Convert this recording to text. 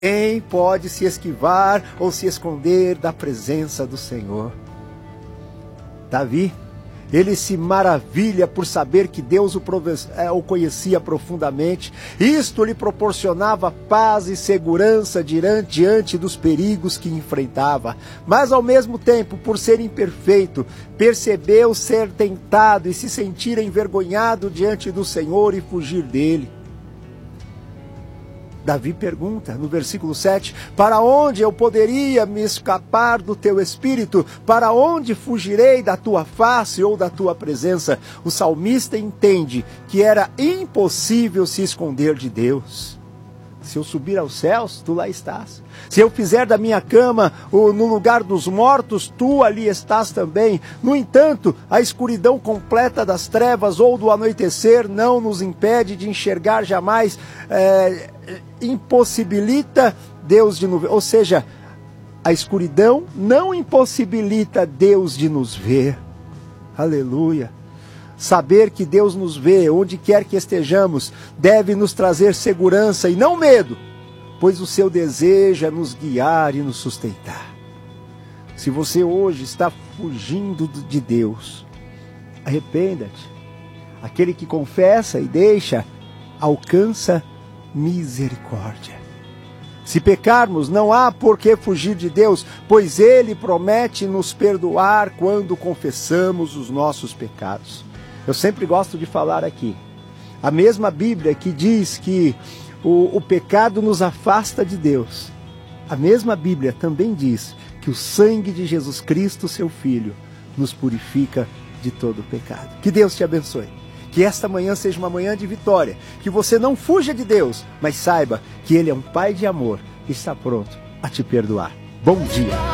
Quem pode se esquivar ou se esconder da presença do Senhor? Davi, ele se maravilha por saber que Deus o conhecia profundamente. Isto lhe proporcionava paz e segurança diante dos perigos que enfrentava. Mas ao mesmo tempo, por ser imperfeito, percebeu ser tentado e se sentir envergonhado diante do Senhor e fugir dele. Davi pergunta no versículo 7, para onde eu poderia me escapar do teu espírito? Para onde fugirei da tua face ou da tua presença? O salmista entende que era impossível se esconder de Deus. Se eu subir aos céus, tu lá estás. Se eu fizer da minha cama no lugar dos mortos, tu ali estás também. No entanto, a escuridão completa das trevas ou do anoitecer não nos impede de enxergar jamais, impossibilita Deus de nos ver. Ou seja, a escuridão não impossibilita Deus de nos ver. Aleluia. Saber que Deus nos vê, onde quer que estejamos, deve nos trazer segurança e não medo, pois o seu desejo é nos guiar e nos sustentar. Se você hoje está fugindo de Deus, arrependa-te. Aquele que confessa e deixa, alcança misericórdia. Se pecarmos, não há por que fugir de Deus, pois Ele promete nos perdoar quando confessamos os nossos pecados. Eu sempre gosto de falar aqui, a mesma Bíblia que diz que o pecado nos afasta de Deus, a mesma Bíblia também diz que o sangue de Jesus Cristo, seu Filho, nos purifica de todo o pecado. Que Deus te abençoe, que esta manhã seja uma manhã de vitória, que você não fuja de Deus, mas saiba que Ele é um Pai de amor e está pronto a te perdoar. Bom dia!